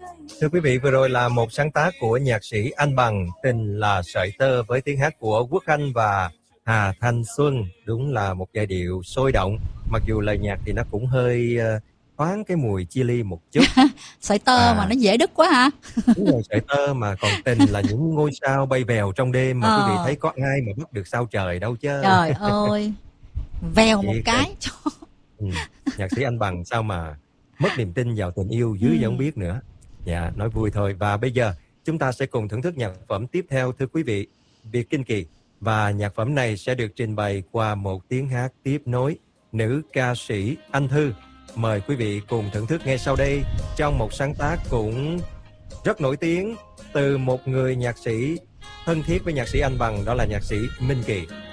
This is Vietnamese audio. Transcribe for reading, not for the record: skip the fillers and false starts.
Thưa quý vị, vừa rồi là một sáng tác của nhạc sĩ Anh Bằng, Tình là sợi tơ, với tiếng hát của Quốc Anh và Hà Thanh Xuân. Đúng là một giai điệu sôi động, mặc dù lời nhạc thì nó cũng hơi thoáng cái mùi chia ly một chút. Sợi tơ mà nó dễ đứt quá hả? Đúng rồi, sợi tơ mà, còn tình là những ngôi sao bay vèo trong đêm mà quý vị thấy có ai mà bắt được sao trời đâu chứ. Trời ơi, vèo một cái. Nhạc sĩ Anh Bằng sao mà mất niềm tin vào tình yêu dưới vậy không biết nữa. Dạ, nói vui thôi. Và bây giờ chúng ta sẽ cùng thưởng thức nhạc phẩm tiếp theo, thưa quý vị, Việt Kinh Kỳ. Và nhạc phẩm này sẽ được trình bày qua một tiếng hát tiếp nối, nữ ca sĩ Anh Thư. Mời quý vị cùng thưởng thức ngay sau đây, trong một sáng tác cũng rất nổi tiếng từ một người nhạc sĩ thân thiết với nhạc sĩ Anh Bằng, đó là nhạc sĩ Minh Kỳ.